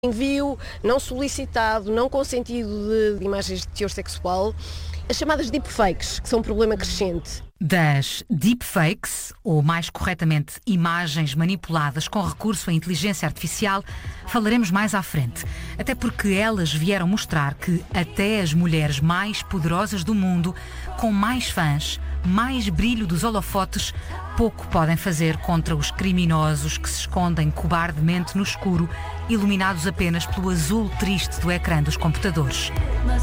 Envio não solicitado, não consentido de imagens de teor sexual, as chamadas deepfakes, que são um problema crescente. Das deepfakes, ou mais corretamente, imagens manipuladas com recurso à inteligência artificial, falaremos mais à frente. Até porque elas vieram mostrar que até as mulheres mais poderosas do mundo, com mais fãs, mais brilho dos holofotes, pouco podem fazer contra os criminosos que se escondem cobardemente no escuro, iluminados apenas pelo azul triste do ecrã dos computadores.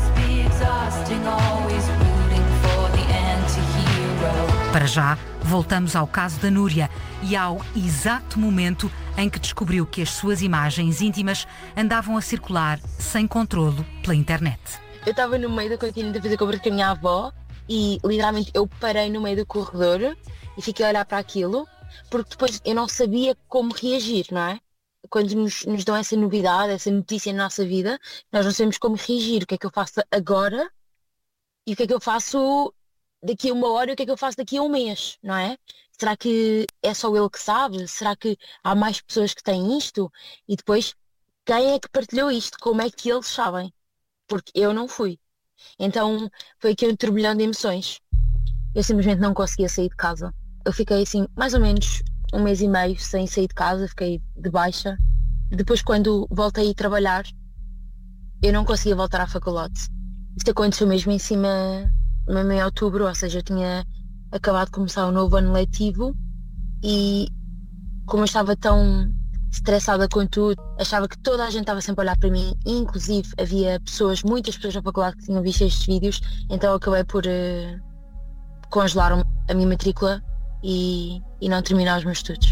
Para já, voltamos ao caso da Núria e ao exato momento em que descobriu que as suas imagens íntimas andavam a circular sem controlo pela internet. Eu estava no meio da continente a fazer compras com a minha avó e literalmente eu parei no meio do corredor e fiquei a olhar para aquilo, porque depois eu não sabia como reagir, não é? Quando nos dão essa novidade, essa notícia na nossa vida, nós não sabemos como reagir, o que é que eu faço agora e o que é que eu faço daqui a uma hora e o que é que eu faço daqui a um mês, não é? Será que é só ele que sabe? Será que há mais pessoas que têm isto? E depois, quem é que partilhou isto? Como é que eles sabem? Porque eu não fui. Então foi aqui um turbilhão de emoções. Eu simplesmente não conseguia sair de casa. Eu fiquei assim, mais ou menos 1 mês e meio sem sair de casa, fiquei de baixa. Depois, quando voltei a ir trabalhar, eu não conseguia voltar à faculdade. Isto aconteceu mesmo mesmo em outubro, ou seja, eu tinha acabado de começar um novo ano letivo e como eu estava tão estressada com tudo, achava que toda a gente estava sempre a olhar para mim, inclusive havia muitas pessoas na faculdade que tinham visto estes vídeos, então eu acabei por congelar a minha matrícula e não terminar os meus estudos.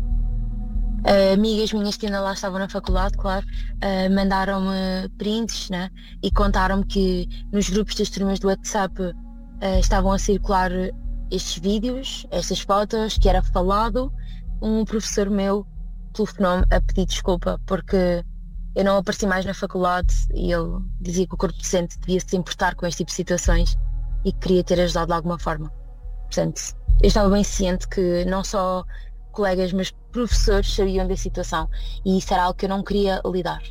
Amigas minhas que ainda lá estavam na faculdade, claro, mandaram-me prints, né? E contaram-me que nos grupos das turmas do WhatsApp estavam a circular estes vídeos, estas fotos, que era falado. Um professor meu telefonou-me a pedir desculpa porque eu não apareci mais na faculdade e ele dizia que o corpo docente devia se importar com este tipo de situações e que queria ter ajudado de alguma forma. Portanto, eu estava bem ciente que não só colegas, mas professores sabiam da situação e isso era algo que eu não queria lidar.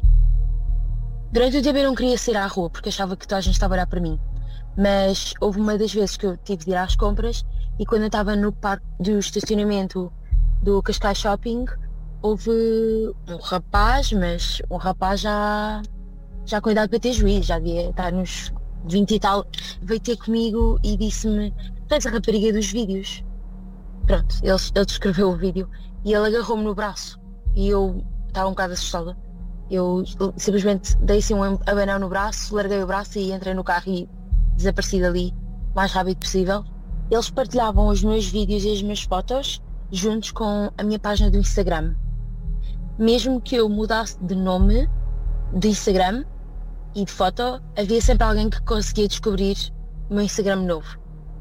Durante o tempo eu não queria sair à rua porque achava que toda a gente estava a olhar para mim, mas houve uma das vezes que eu tive de ir às compras e quando eu estava no parque do estacionamento do Cascais Shopping houve um rapaz, mas um rapaz já com idade para ter juízo, já devia estar nos 20 e tal, veio ter comigo e disse-me: "Tu és a rapariga dos vídeos?" Pronto, ele descreveu o vídeo e ele agarrou-me no braço e eu estava um bocado assustada. Eu simplesmente dei assim um abanão no braço, larguei o braço e entrei no carro e desapareci dali o mais rápido possível. Eles partilhavam os meus vídeos e as minhas fotos juntos com a minha página do Instagram. Mesmo que eu mudasse de nome do Instagram e de foto, havia sempre alguém que conseguia descobrir o meu Instagram novo.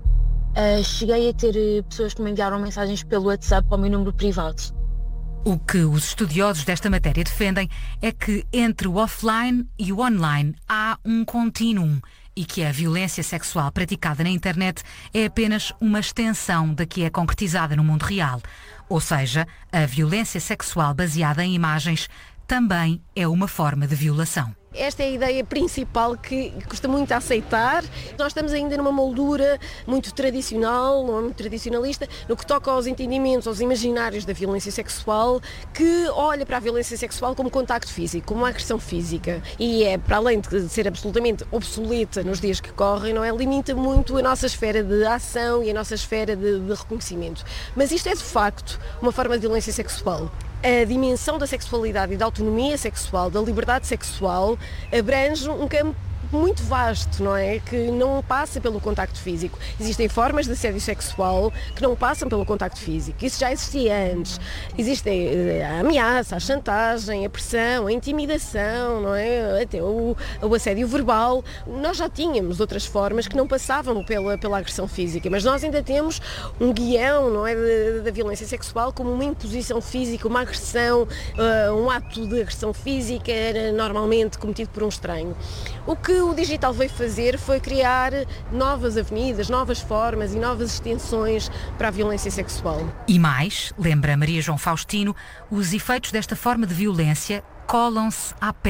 Cheguei a ter pessoas que me enviaram mensagens pelo WhatsApp ao meu número privado. O que os estudiosos desta matéria defendem é que entre o offline e o online há um contínuo e que a violência sexual praticada na internet é apenas uma extensão da que é concretizada no mundo real. Ou seja, a violência sexual baseada em imagens também é uma forma de violação. Esta é a ideia principal que custa muito a aceitar. Nós estamos ainda numa moldura muito tradicional, não é muito tradicionalista, no que toca aos entendimentos, aos imaginários da violência sexual, que olha para a violência sexual como contacto físico, como uma agressão física. E é, para além de ser absolutamente obsoleta nos dias que correm, não é? Limita muito a nossa esfera de ação e a nossa esfera de reconhecimento. Mas isto é de facto uma forma de violência sexual. A dimensão da sexualidade e da autonomia sexual, da liberdade sexual, abrange um campo muito vasto, não é? Que não passa pelo contacto físico. Existem formas de assédio sexual que não passam pelo contacto físico. Isso já existia antes. Existem a ameaça, a chantagem, a pressão, a intimidação, não é? Até o assédio verbal. Nós já tínhamos outras formas que não passavam pela agressão física, mas nós ainda temos um guião, não é? Da violência sexual como uma imposição física, uma agressão, um ato de agressão física normalmente cometido por um estranho. O que o digital veio fazer foi criar novas avenidas, novas formas e novas extensões para a violência sexual. E mais, lembra Maria João Faustino, os efeitos desta forma de violência colam-se à